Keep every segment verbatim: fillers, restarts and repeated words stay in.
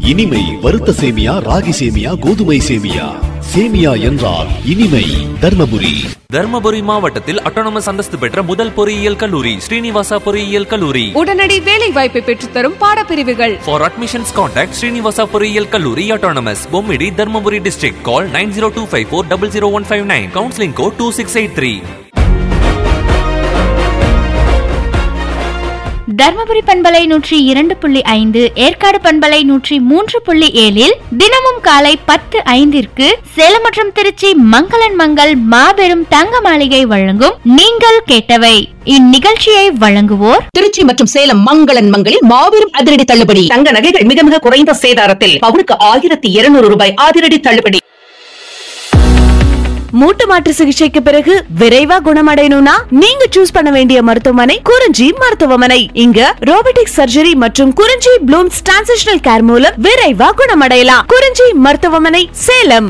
இனிமை வறுத்த சேமியா, ராகி சேமியா, கோதுமை சேமியா. சேமியா என்றால் இனிமை. தர்மபுரி தர்மபுரி மாவட்டத்தில் அட்டானமஸ் அந்தஸ்து பெற்ற முதல் பொறியியல் கல்லூரி ஸ்ரீனிவாசா பொறியியல் கல்லூரி. உடனடி வேலை வாய்ப்பை பெற்றுத்தரும் பாடப்பிரிவுகள். For admissions contact ஸ்ரீனிவாசா பொறியியல் கல்லூரி autonomous, Bommidi, Dharmapuri district. Call nine zero two five four zero zero one five nine. Counseling code two six eight three. Dharmapuri பண்பலை நூற்றி இரண்டு புள்ளி ஐந்து, ஏற்காடு பண்பலை நூற்றி மூன்று புள்ளி ஏழில் தினமும் காலை பத்து ஐந்திற்கு சேலம் மற்றும் திருச்சி மங்களன் மங்கள் மாபெரும் தங்க மாளிகை வழங்கும் நீங்கள் கேட்டவை. இந்நிகழ்ச்சியை வழங்குவோர் திருச்சி மற்றும் சேலம் மங்களன் மங்களில் மாபெரும் அதிரடி தள்ளுபடி. தங்க நகைகள் மிக மிக குறைந்த சேதாரத்தில் பவுனுக்கு ஆயிரத்தி இருநூறு ரூபாய் அதிரடி தள்ளுபடி. மூட்டு மாற்று சிகிச்சைக்கு பிறகு விரைவா குணமடையணும்னா நீங்க சூஸ் பண்ண வேண்டிய மருத்துவமனை குறிஞ்சி மருத்துவமனை. இங்க ரோபோட்டிக் சர்ஜரி மற்றும் குறிஞ்சி ப்ளூம்ஸ் டிரான்சிஷனல் கேர் மூலம் விரைவா குணமடையலாம். குறிஞ்சி மருத்துவமனை, சேலம்.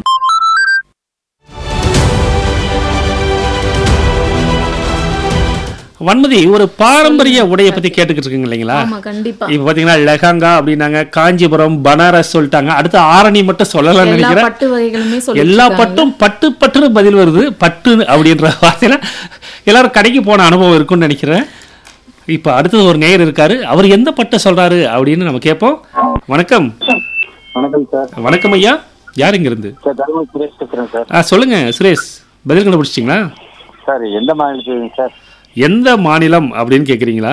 வன்மதி, ஒரு பாரம்பரிய உடைய பத்தி கேட்டுக்கிட்டு இருக்கீங்க இல்லைங்களா? இப்ப பாத்தீங்கன்னா லெஹங்கா அப்படின்னாங்க, காஞ்சிபுரம், பனாரஸ் சொல்லிட்டாங்க. அடுத்து ஆரணி மட்டும் சொல்லலாம்னு நினைக்கிறேன். எல்லா பட்டும் பட்டு பட்டுன்னு பதில் வருது. பட்டு அப்படின்ற வார்த்தையில எல்லாரும் கடைக்கு போன அனுபவம் இருக்கும்னு நினைக்கிறேன். இப்ப அடுத்தது ஒரு நேயர் இருக்காரு. அவர் எந்த பட்டை சொல்றாரு அப்படின்னு நம்ம கேட்போம். வணக்கம். வணக்கம் சார். வணக்கம் ஐயா. யார் இங்க இருந்து? சொல்லுங்க சுரேஷ், பதில் கண்டுபிடிச்சிட்டீங்களா? சார் எந்த மாநிலத்துக்கு சார்? எந்த மாநிலம் அப்படின்னு கேக்குறீங்களா?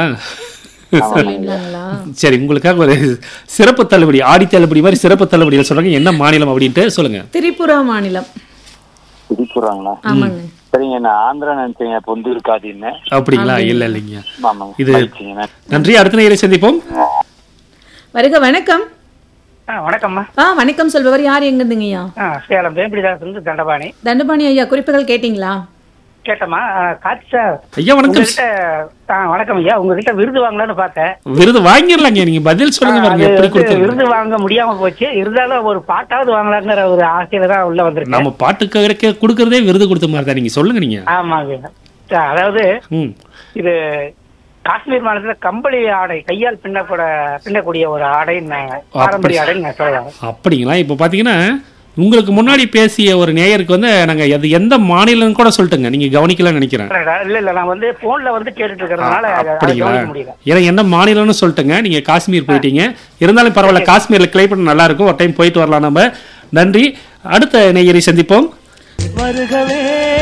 சரி, உங்களுக்காக ஒரு சிறப்பு தள்ளுபடி, ஆடி தள்ளுபடி மாதிரி சிறப்பு தள்ளுபடிகள் சொல்றாங்க. என்ன மாநிலம் அப்படின்ட்டு சொல்லுங்க. திரிபுரா மாநிலம். திரிபுராங்களா? சரிங்க, நான் ஆந்திரா நினைச்சேங்க. பொந்து இருக்காதுன்னு. அப்படிங்களா? இல்ல இல்லைங்க, இது நன்றி. அடுத்த நேயரை சந்திப்போம். வருக. வணக்கம். வணக்கம்மா. ஆ வணக்கம் சொல்பவர் யார், எங்க இருந்துங்கய்யா? சேலம் வேம்பிடிதாஸ் தண்டபாணி. தண்டபாணி ஐயா, குறிப்புகள் கேட்டீங்களா? கேட்டமா காட்சி சார். ஐயா வணக்கம். வணக்கம் ஐயா, உங்ககிட்ட விருது வாங்கலாம்னு பார்த்தேன். விருது வாங்கிடலாங்க, நீங்க பதில் சொல்லுங்க. விருது வாங்க முடியாம போச்சு. இருந்தாலும் ஒரு பாட்டாவது வாங்கலாங்கிற ஒரு ஆசையில தான் உள்ள வந்திருக்கேன். நம்ம பாட்டுக்கு கொடுக்கறதே விருது கொடுத்த மாதிரி தான். நீங்க சொல்லுங்க. நீங்க ஆமாங்க. அதாவது இது காஷ்மீர் மாநிலத்துல கம்பளி ஆடை, கையால் பின்னக்கூட பின்னக்கூடிய ஒரு ஆடை, பாரம்பரிய ஆடைன்னு நான் சொல்றேன். அப்படிங்களா? இப்ப பாத்தீங்கன்னா உங்களுக்கு முன்னாடி பேசிய ஒரு நேயருக்கு வந்து நாங்க அது எந்த மாநிலம் கூட சொல்லிட்டுங்க, நீங்க கவனிக்கலன்னு நினைக்கிறேன். இல்ல இல்ல, நான் வந்து போன்ல வந்து கேட்டுட்டு இருக்கறதுனால கவனிக்க முடியல. ஏன்னா என்ன மாநிலம்னு சொல்லிட்டுங்க. நீங்க காஷ்மீர் போயிட்டீங்க. இருந்தாலும் பரவாயில்ல, காஷ்மீர்ல கிளைமேட் நல்லா இருக்கும். ஒரு டைம் போயிட்டு வரலாம் நம்ம. நன்றி. அடுத்த நேயரை சந்திப்போம். வருகவே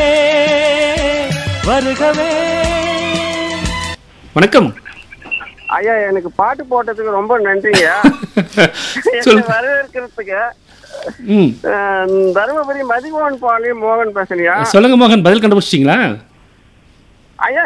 வருகவே. வணக்கம் ஐயா, எனக்கு பாட்டு போட்டதுக்கு ரொம்ப நன்றிங்க. வரவேற்கிறதுக்கு. தருமபுரி மதிமோகன் பாளையம் மோகன் பேசுறியா? சொல்லுங்க மோகன், பதில் கண்டுபிடிச்சிட்டீங்களா? ஐயா